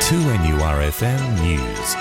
2NURFM News.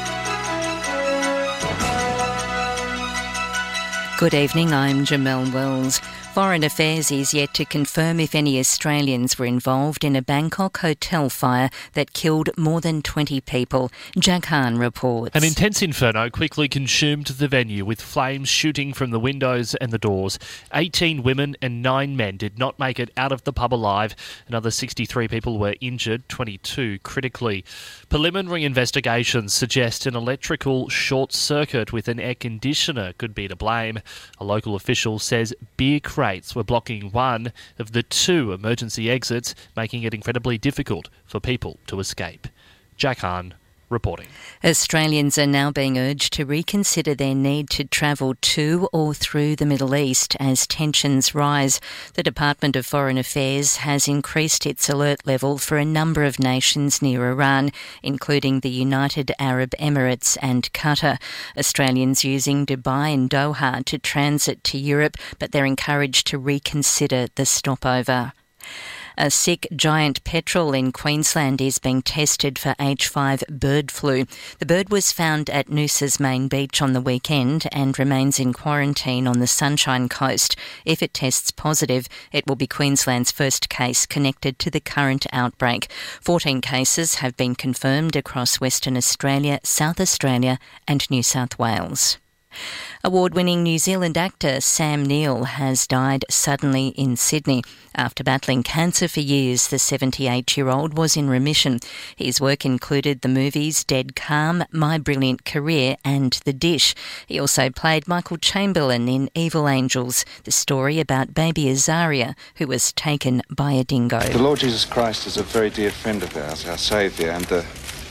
Good evening, I'm Jamelle Wells. Foreign Affairs is yet to confirm if any Australians were involved in a Bangkok hotel fire that killed more than 20 people. Jack Hahn reports. An intense inferno quickly consumed the venue, with flames shooting from the windows and the doors. 18 women and 9 men did not make it out of the pub alive. Another 63 people were injured, 22 critically. Preliminary investigations suggest an electrical short circuit with an air conditioner could be to blame. A local official says beer crates were blocking one of the 2 emergency exits, making it incredibly difficult for people to escape. Jack Hahn reporting. Australians are now being urged to reconsider their need to travel to or through the Middle East as tensions rise. The Department of Foreign Affairs has increased its alert level for a number of nations near Iran, including the United Arab Emirates and Qatar. Australians using Dubai and Doha to transit to Europe, but they're encouraged to reconsider the stopover. A sick giant petrel in Queensland is being tested for H5 bird flu. The bird was found at Noosa's main beach on the weekend and remains in quarantine on the Sunshine Coast. If it tests positive, it will be Queensland's first case connected to the current outbreak. 14 cases have been confirmed across Western Australia, South Australia and New South Wales. Award-winning New Zealand actor Sam Neill has died suddenly in Sydney. After battling cancer for years, the 78-year-old was in remission. His work included the movies Dead Calm, My Brilliant Career and The Dish. He also played Michael Chamberlain in Evil Angels, the story about baby Azaria, who was taken by a dingo. The Lord Jesus Christ is a very dear friend of ours, our Saviour, and the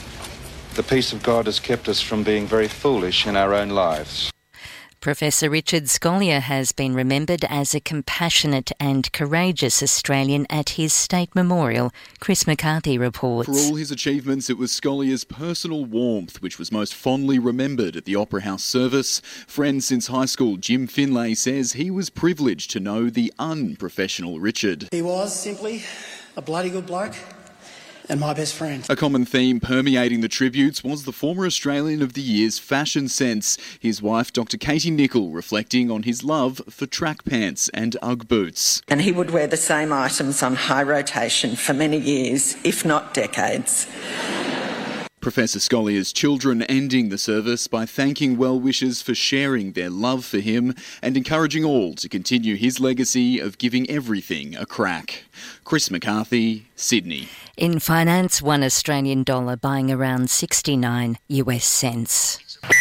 peace of God has kept us from being very foolish in our own lives. Professor Richard Scolyer has been remembered as a compassionate and courageous Australian at his state memorial. Chris McCarthy reports. For all his achievements, it was Scolyer's personal warmth which was most fondly remembered at the Opera House service. Friend since high school Jim Finlay says he was privileged to know the unprofessional Richard. He was simply a bloody good bloke and my best friend. A common theme permeating the tributes was the former Australian of the Year's fashion sense. His wife, Dr. Katie Nichol, reflecting on his love for track pants and Ugg boots. And he would wear the same items on high rotation for many years, if not decades. Professor Scolyer's children ending the service by thanking well-wishers for sharing their love for him and encouraging all to continue his legacy of giving everything a crack. Chris McCarthy, Sydney. In finance, $1 Australian dollar buying around 69 US cents.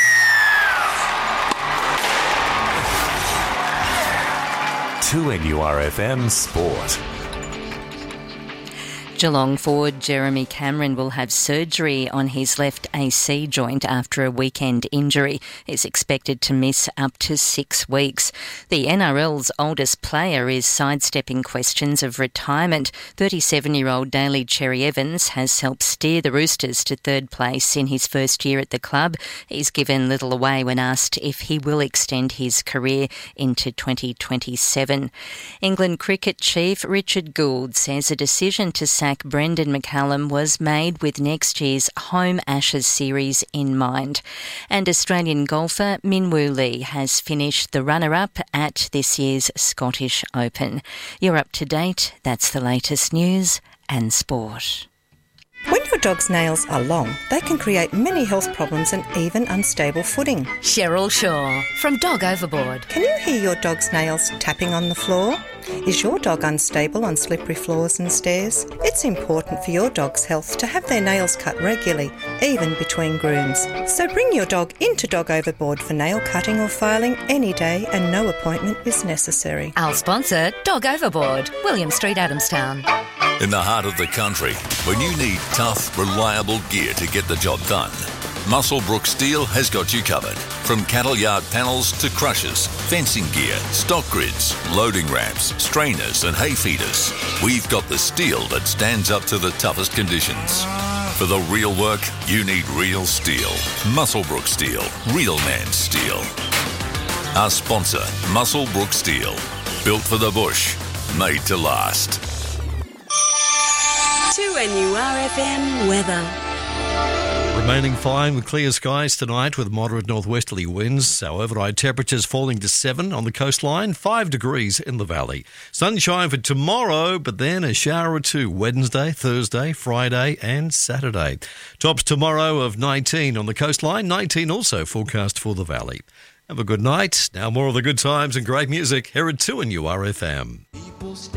To NURFM Sport. Geelong forward Jeremy Cameron will have surgery on his left AC joint after a weekend injury. He's expected to miss up to 6 weeks. The NRL's oldest player is sidestepping questions of retirement. 37-year-old Daly Cherry Evans has helped steer the Roosters to third place in his first year at the club. He's given little away when asked if he will extend his career into 2027. England cricket chief Richard Gould says a decision to sack Brendan McCallum was made with next year's home Ashes series in mind. And Australian golfer Min Woo Lee has finished the runner-up at this year's Scottish Open. You're up to date. That's the latest news and sport. When your dog's nails are long, they can create many health problems and even unstable footing. Cheryl Shaw from Dog Overboard. Can you hear your dog's nails tapping on the floor? Is your dog unstable on slippery floors and stairs? It's important for your dog's health to have their nails cut regularly, even between grooms. So bring your dog into Dog Overboard for nail cutting or filing any day, and no appointment is necessary. Our sponsor, Dog Overboard, William Street, Adamstown. In the heart of the country, when you need tough, reliable gear to get the job done, Muswellbrook Steel has got you covered. From cattle yard panels to crushers, fencing gear, stock grids, loading ramps, strainers and hay feeders, we've got the steel that stands up to the toughest conditions. For the real work, you need real steel. Muswellbrook Steel. Real man steel. Our sponsor, Muswellbrook Steel. Built for the bush. Made to last. 2NURFM weather. Remaining fine with clear skies tonight with moderate northwesterly winds. Our overnight temperatures falling to 7 on the coastline, 5 degrees in the valley. Sunshine for tomorrow, but then a shower or two Wednesday, Thursday, Friday and Saturday. Tops tomorrow of 19 on the coastline, 19 also forecast for the valley. Have a good night. Now more of the good times and great music here at 2NURFM.